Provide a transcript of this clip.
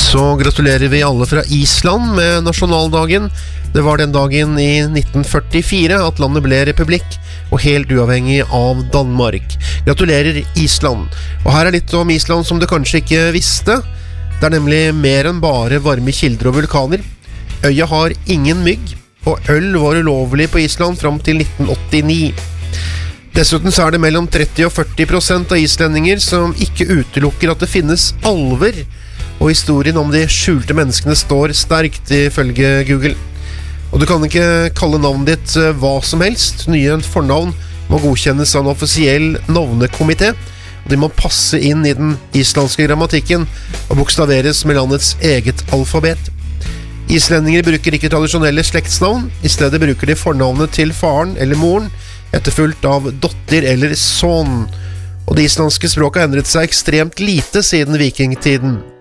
Så gratulerer vi alle fra Island med nasjonaldagen. Det var den dagen i 1944 at landet ble republikk og helt uavhengig av Danmark. Gratulerer Island. Og her er litt om Island som du kanskje ikke visste. Det er nemlig mer enn bare varme kilder og vulkaner. Øya har ingen mygg, og øl var ulovlig på Island fram til 1989. Dessuten så er det mellom 30 og 40% av islendinger som ikke utelukker at det finnes alver, og historien om de skjulte menneskene står sterkt ifølge Google. Og du kan ikke kalle navnet ditt hva som helst. Nye fornavn må godkjennes av en offisiell navnekomité, og de må passe inn i den islandske grammatikken og bokstaveres med landets eget alfabet. Islendinger bruker ikke tradisjonelle slektsnavn. I stedet bruker de fornavnet til faren eller moren, etterfulgt av dotter eller son. Og det islandske språket har endret seg ekstremt lite siden vikingtiden.